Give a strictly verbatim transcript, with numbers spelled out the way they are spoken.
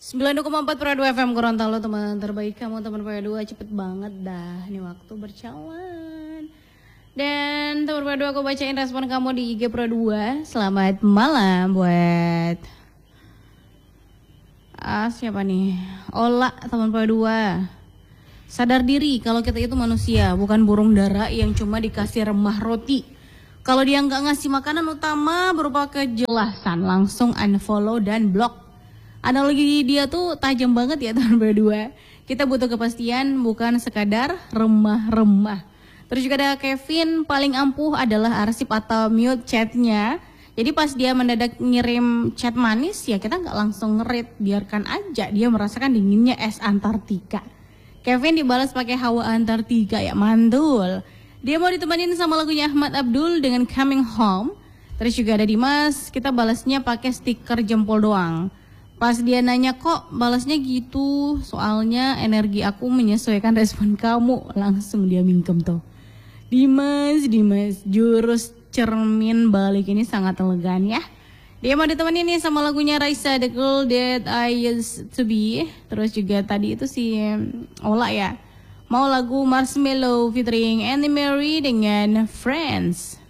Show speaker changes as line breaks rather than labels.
sembilan puluh koma empat Pro dua F M Gorontalo, teman terbaik kamu, teman Pro dua. Cepet banget dah, ini waktu berjalan. Dan teman Pro dua, aku bacain respon kamu di I G Pro dua. Selamat malam buat ah, siapa nih? Ola, teman Pro dua. Sadar diri kalau kita itu manusia, bukan burung dara yang cuma dikasih remah roti. Kalau dia nggak ngasih makanan utama berupa kejelasan, langsung unfollow dan block. Analogi dia tuh tajam banget ya teman berdua. Kita butuh kepastian, bukan sekadar remah-remah. Terus juga ada Kevin, paling ampuh adalah arsip atau mute chatnya. Jadi pas dia mendadak ngirim chat manis ya kita nggak langsung nge-read, biarkan aja dia merasakan dinginnya es Antartika. Kevin dibalas pakai hawa Antartika ya, mantul. Dia mau ditemenin sama lagunya Ahmad Abdul dengan Coming Home. Terus juga ada Dimas, kita balasnya pakai stiker jempol doang. Pas dia nanya kok balasnya gitu, soalnya energi aku menyesuaikan respon kamu. Langsung dia mingkem tuh. Dimas, Dimas, jurus cermin balik ini sangat elegan ya. Dia mau ditemenin nih sama lagunya Raisa, The Girl That I Used To Be. Terus juga tadi itu si Ola ya. Mau lagu Marshmello featuring Annie Mary dengan Friends.